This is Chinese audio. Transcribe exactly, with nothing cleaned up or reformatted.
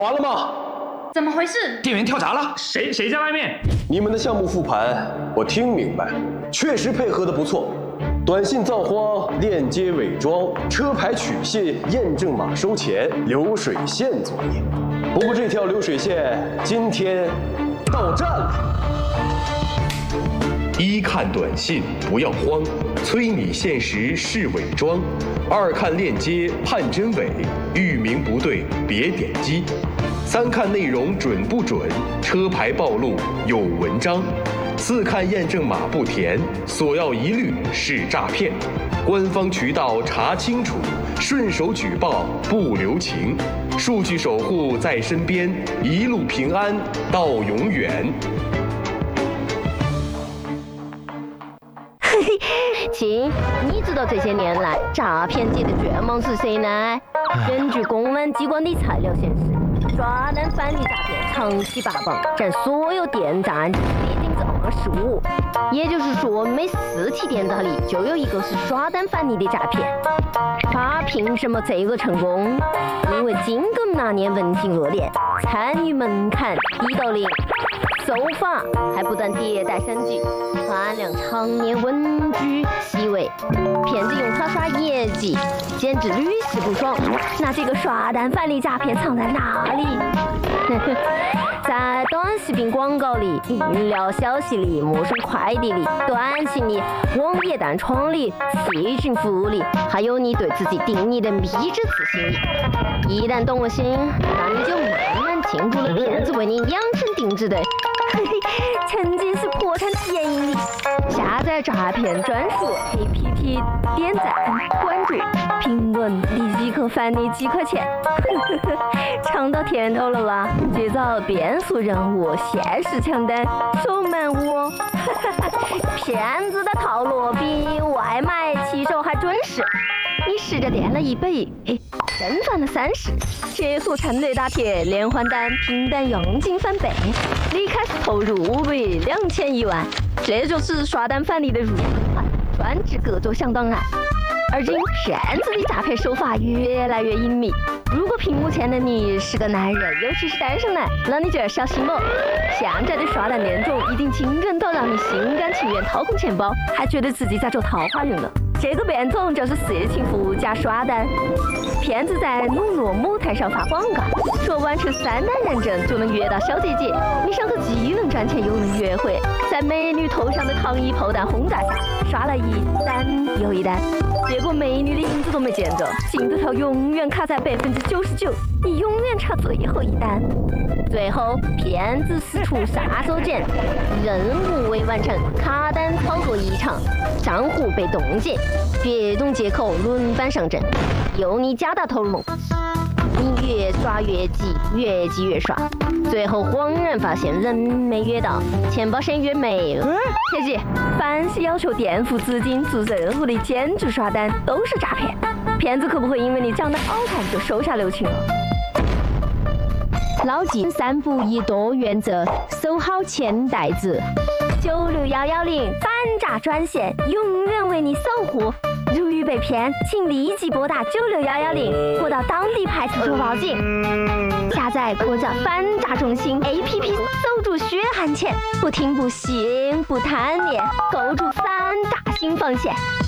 完了吗？ 怎么回事？ 店员跳闸了， 谁谁在外面？ 你们的项目复盘，我听明白了，确实配合的不错。短信造荒、链接伪装、车牌取信、验证码收钱、流水线作业。不过这条流水线今天到站了。 一看短信不要慌，催你限时是伪装；二看链接判真伪，域名不对别点击；三看内容准不准，车牌暴露有文章；四看验证码不填，索要一律是诈骗。官方渠道查清楚，顺手举报不留情。数据守护在身边，一路平安到永远。 亲，你知道这些年来诈骗界的卷王是谁呢？根据公安机关的材料显示，刷单返利诈骗长期霸榜，占所有电诈案件百分之二十五。也就是说，每四起电诈里就有一个是刷单返利的诈骗。他凭什么这个成功？因为金梗那年问题恶劣，参与门槛低到零。手法还不断迭代升级，团量常年稳居其位，骗子用它刷业绩，简直屡试不爽。那这个刷单返利诈骗藏在哪里？在短视频广告里、饮料消息里、陌生快递里、短信里、网页弹窗里、视讯服务里，还有你对自己定义的迷之自信里。一旦动了心，那你就慢慢进入了骗子为你量身定制的曾经是破产前引力。下载诈骗专属 A P P， 点赞、关注、评论，立即可返你几块钱。尝到甜头了吧？接着变速任务、限时抢单、手慢无。骗子的套路比外卖骑手还准时。你试着点了一百，哎，真赚了三十。解锁承兑大铁，连环单、拼单佣金翻倍，你开始投入五百、两千、一万，这就是刷单返利的入门，专治各种响档案。而今骗子的诈骗手法越来越隐秘。如果屏幕前的你是个男人，尤其是单身男，那你就要小心了。现在的刷单恋种已经惊人到让你心甘情愿掏空钱包，还觉得自己在做桃花运了。这个变种就是色情服务加刷单。骗子在笼络母台上发广告，说完成三单认证就能约到小姐姐。你上个既能赚钱又能约会，在美女头上的糖衣炮弹轰炸下，刷了一单又一单，结果美女的影子都没见着，进度条永远卡在百分之九十九，你永远差最后一单。最后，骗子使出杀手锏，任务未完成，卡单操作异常，账户被冻结，别种借口轮番上阵，由你加大投入，你越刷越急，越急越刷，最后恍然发现人没约到，钱包钱越没了。切记，凡是要求垫付资金做任务的兼职刷单都是诈骗，骗子可不会因为你长得好看就手下留情了。牢记三不一多原则，守好钱袋子。九六幺幺零反诈专线永远为你守护。如遇被骗，请立即拨打九六幺幺零或到当地派出所报警。下载国家反诈中心 A P P， 守住血汗钱，不听不信不贪念，构筑反诈新防线。